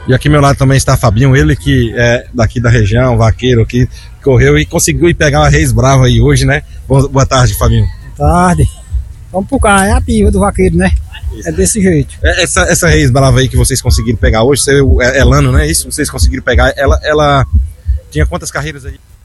E aqui ao meu lado também está Fabinho, ele que é daqui da região, vaqueiro aqui, correu e conseguiu ir pegar uma Reis Brava aí hoje, né? Boa tarde, Fabinho. Boa tarde. Vamos pro carro, é a piva do vaqueiro, né? Isso. É desse jeito. Essa Reis Brava aí que vocês conseguiram pegar hoje, Elano, não é isso? Vocês conseguiram pegar, ela tinha quantas carreiras aí?